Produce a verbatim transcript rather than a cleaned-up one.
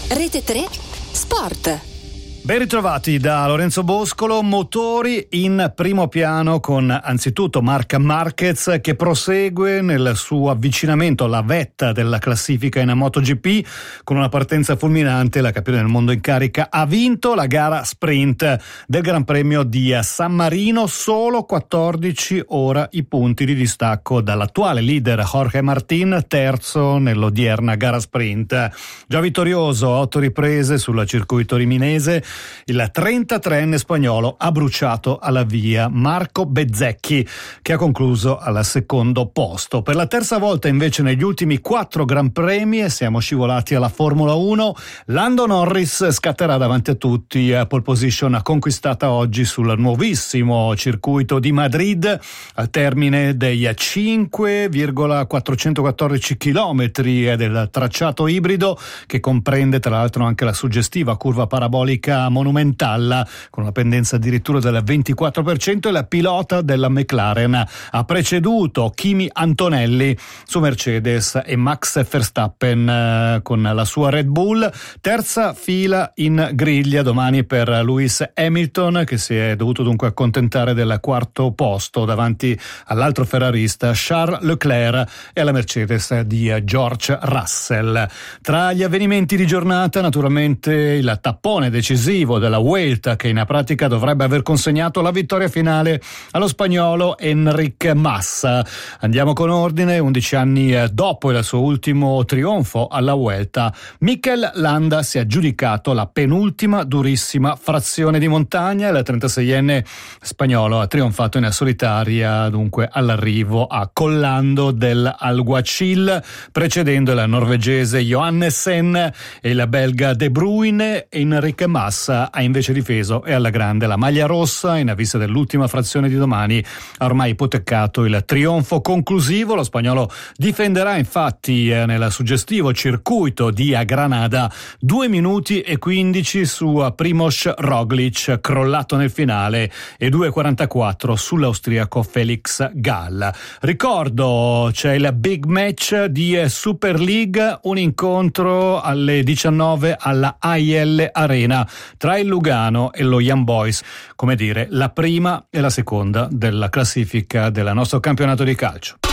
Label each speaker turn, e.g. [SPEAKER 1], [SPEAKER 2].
[SPEAKER 1] Rete tre Sport.
[SPEAKER 2] Ben ritrovati da Lorenzo Boscolo. Motori in primo piano con anzitutto Marc Marquez, che prosegue nel suo avvicinamento alla vetta della classifica in MotoGP con una partenza fulminante. La campione del mondo in carica ha vinto la gara sprint del Gran Premio di San Marino, solo quattordici ora i punti di distacco dall'attuale leader Jorge Martin, terzo nell'odierna gara sprint. Già vittorioso a otto riprese sul circuito riminese, il trentatreenne spagnolo ha bruciato alla via Marco Bezzecchi, che ha concluso al secondo posto. Per la terza volta invece negli ultimi quattro Gran Premi, e siamo scivolati alla Formula uno, Lando Norris scatterà davanti a tutti. A pole position conquistata oggi sul nuovissimo circuito di Madrid al termine dei cinque virgola quattrocentoquattordici chilometri del tracciato ibrido, che comprende tra l'altro anche la suggestiva curva parabolica Monumental con una pendenza addirittura del ventiquattro per cento. E la pilota della McLaren ha preceduto Kimi Antonelli su Mercedes e Max Verstappen eh, con la sua Red Bull. Terza fila in griglia domani per Lewis Hamilton, che si è dovuto dunque accontentare del quarto posto davanti all'altro ferrarista Charles Leclerc e alla Mercedes di George Russell. Tra gli avvenimenti di giornata, naturalmente il tappone decisivo della Vuelta, che in pratica dovrebbe aver consegnato la vittoria finale allo spagnolo Enric Mas. Andiamo con ordine. undici anni dopo il suo ultimo trionfo alla Vuelta, Mikel Landa si è aggiudicato la penultima durissima frazione di montagna. Il trentaseienne spagnolo ha trionfato in solitaria dunque all'arrivo a Collando del Alguacil, precedendo il norvegese Johannessen e il belga De Bruyne. Enric Mas ha invece difeso e alla grande la maglia rossa in vista dell'ultima frazione di domani. Ha ormai ipotecato il trionfo conclusivo. Lo spagnolo difenderà infatti eh, nel suggestivo circuito di Granada due minuti e quindici su Primož Roglic, crollato nel finale, e due e quarantaquattro sull'austriaco Felix Gall. Ricordo, c'è il big match di Super League, un incontro alle diciannove alla A I L Arena tra il Lugano e lo Young Boys, come dire la prima e la seconda della classifica del nostro campionato di calcio.